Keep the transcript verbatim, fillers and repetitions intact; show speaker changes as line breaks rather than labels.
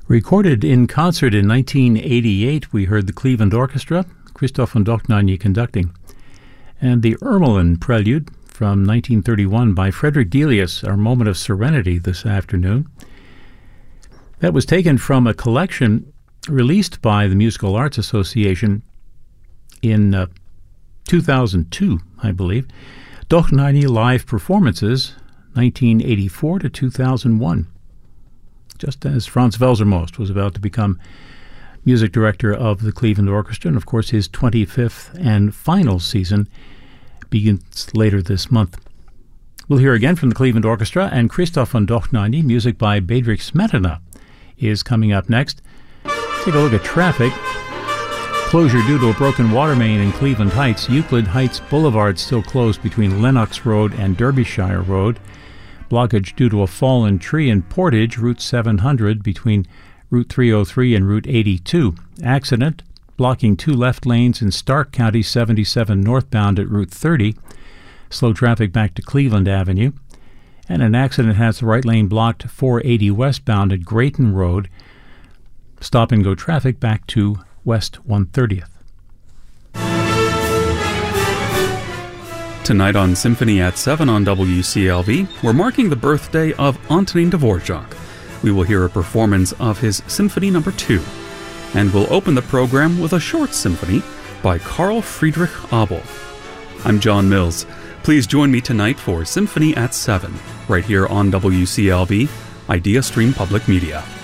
Recorded in concert in nineteen eighty-eight, we heard the Cleveland Orchestra, Christoph von Dohnanyi conducting, and the Ermelin Prelude from nineteen thirty-one by Frederick Delius, Our Moment of Serenity, this afternoon. That was taken from a collection released by the Musical Arts Association in uh, two thousand two, I believe. Dohnanyi Live Performances, nineteen eighty-four to two thousand one. Just as Franz Welser-Most was about to become music director of the Cleveland Orchestra, and of course his twenty-fifth and final season begins later this month. We'll hear again from the Cleveland Orchestra, and Christoph von Dohnanyi, music by Bedřich Smetana, is coming up next. Take a look at traffic. Closure due to a broken water main in Cleveland Heights. Euclid Heights Boulevard still closed between Lenox Road and Derbyshire Road. Blockage due to a fallen tree in Portage, Route seven hundred, between Route three oh three and Route eighty-two. Accident blocking two left lanes in Stark County seventy-seven northbound at Route thirty. Slow traffic back to Cleveland Avenue. And an accident has the right lane blocked four eighty westbound at Grayton Road. Stop-and-go traffic back to West one thirtieth.
Tonight on Symphony at seven on W C L V, we're marking the birthday of Antonin Dvorak. We will hear a performance of his Symphony Number two, and we'll open the program with a short symphony by Carl Friedrich Abel. I'm John Mills. Please join me tonight for Symphony at seven, right here on W C L V, Idea Stream Public Media.